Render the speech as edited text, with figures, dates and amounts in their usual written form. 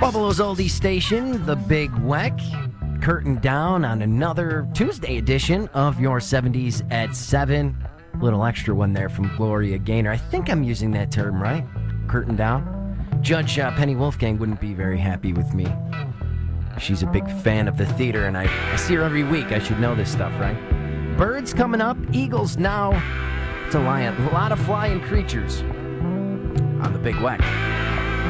Buffalo's oldie station, The Big Weck, curtain down on another Tuesday edition of your 70s at 7. Little extra one there from Gloria Gaynor. I think I'm using that term right. Curtain down. Judge Penny Wolfgang wouldn't be very happy with me. She's a big fan of the theater, and I see her every week. I should know this stuff, right? Birds coming up, eagles now. It's a lion. A lot of flying creatures on The Big Weck.